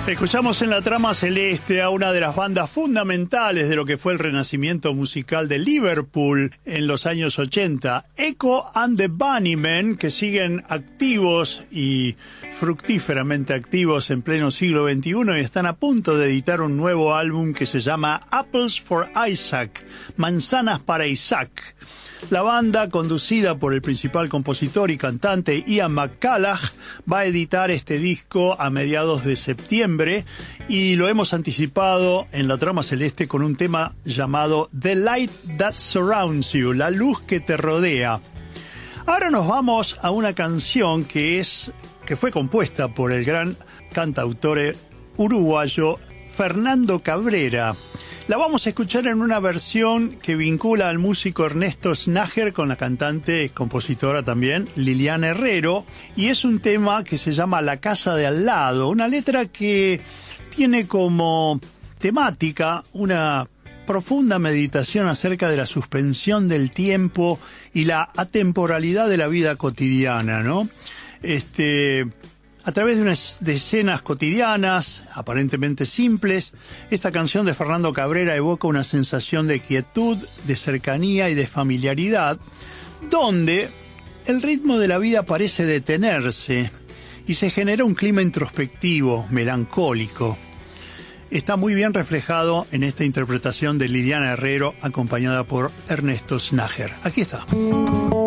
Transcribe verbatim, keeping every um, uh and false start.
Escuchamos en la trama celeste a una de las bandas fundamentales de lo que fue el renacimiento musical de Liverpool en los años ochenta, Echo and the Bunnymen, que siguen activos y fructíferamente activos en pleno siglo veintiuno y están a punto de editar un nuevo álbum que se llama Apples for Isaac, Manzanas para Isaac. La banda, conducida por el principal compositor y cantante Ian McCallagh, va a editar este disco a mediados de septiembre y lo hemos anticipado en la trama celeste con un tema llamado The Light That Surrounds You, la luz que te rodea. Ahora nos vamos a una canción que es que fue compuesta por el gran cantautor uruguayo Fernando Cabrera. La vamos a escuchar en una versión que vincula al músico Ernesto Snager con la cantante y compositora también Liliana Herrero, y es un tema que se llama La Casa de Al Lado, una letra que tiene como temática una profunda meditación acerca de la suspensión del tiempo y la atemporalidad de la vida cotidiana, ¿no? Este... A través de unas de escenas cotidianas, aparentemente simples, esta canción de Fernando Cabrera evoca una sensación de quietud, de cercanía y de familiaridad, donde el ritmo de la vida parece detenerse y se genera un clima introspectivo, melancólico. Está muy bien reflejado en esta interpretación de Liliana Herrero, acompañada por Ernesto Snager. Aquí está.